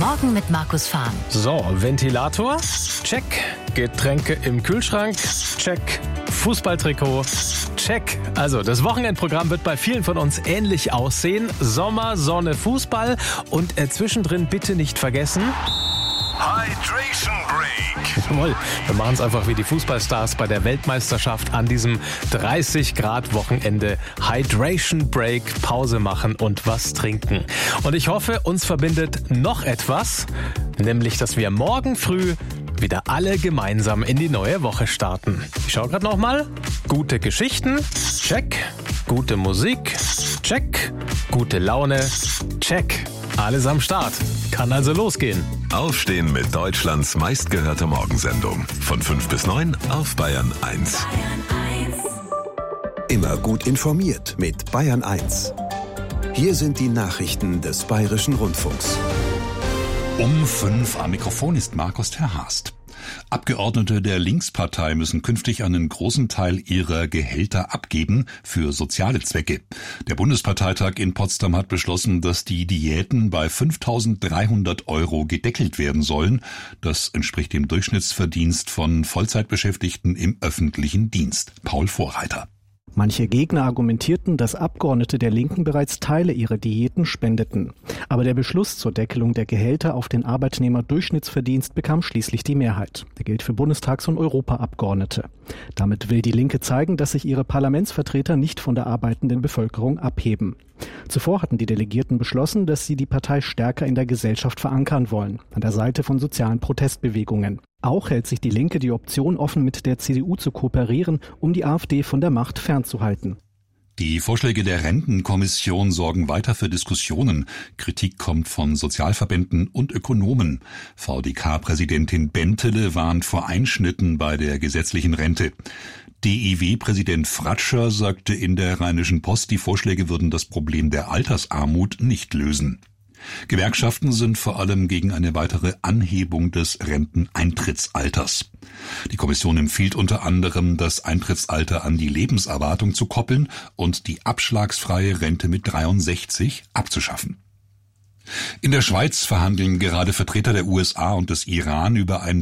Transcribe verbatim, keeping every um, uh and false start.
Morgen mit Markus Fahn. So, Ventilator, check. Getränke im Kühlschrank, check. Fußballtrikot, check. Also, das Wochenendprogramm wird bei vielen von uns ähnlich aussehen. Sommer, Sonne, Fußball und äh, zwischendrin bitte nicht vergessen... Hydration Break. Jawohl, wir machen es einfach wie die Fußballstars bei der Weltmeisterschaft an diesem dreißig Grad Wochenende. Hydration Break, Pause machen und was trinken. Und ich hoffe, uns verbindet noch etwas, nämlich, dass wir morgen früh wieder alle gemeinsam in die neue Woche starten. Ich schaue gerade nochmal. Gute Geschichten, check. Gute Musik, check. Gute Laune, check. Alles am Start. Kann also losgehen. Aufstehen mit Deutschlands meistgehörter Morgensendung. Von fünf bis neun auf Bayern eins. Immer gut informiert mit Bayern eins. Hier sind die Nachrichten des Bayerischen Rundfunks. Um fünf am Mikrofon ist Markus Terhast. Abgeordnete der Linkspartei müssen künftig einen großen Teil ihrer Gehälter abgeben für soziale Zwecke. Der Bundesparteitag in Potsdam hat beschlossen, dass die Diäten bei fünftausenddreihundert Euro gedeckelt werden sollen. Das entspricht dem Durchschnittsverdienst von Vollzeitbeschäftigten im öffentlichen Dienst. Paul Vorreiter. Manche Gegner argumentierten, dass Abgeordnete der Linken bereits Teile ihrer Diäten spendeten. Aber der Beschluss zur Deckelung der Gehälter auf den Arbeitnehmerdurchschnittsverdienst bekam schließlich die Mehrheit. Der gilt für Bundestags- und Europaabgeordnete. Damit will die Linke zeigen, dass sich ihre Parlamentsvertreter nicht von der arbeitenden Bevölkerung abheben. Zuvor hatten die Delegierten beschlossen, dass sie die Partei stärker in der Gesellschaft verankern wollen, an der Seite von sozialen Protestbewegungen. Auch hält sich die Linke die Option offen, mit der C D U zu kooperieren, um die AfD von der Macht fernzuhalten. Die Vorschläge der Rentenkommission sorgen weiter für Diskussionen. Kritik kommt von Sozialverbänden und Ökonomen. V D K-Präsidentin Bentele warnt vor Einschnitten bei der gesetzlichen Rente. D I W-Präsident Fratscher sagte in der Rheinischen Post, die Vorschläge würden das Problem der Altersarmut nicht lösen. Gewerkschaften sind vor allem gegen eine weitere Anhebung des Renteneintrittsalters. Die Kommission empfiehlt unter anderem, das Eintrittsalter an die Lebenserwartung zu koppeln und die abschlagsfreie Rente mit dreiundsechzig abzuschaffen. In der Schweiz verhandeln gerade Vertreter der U S A und des Iran über ein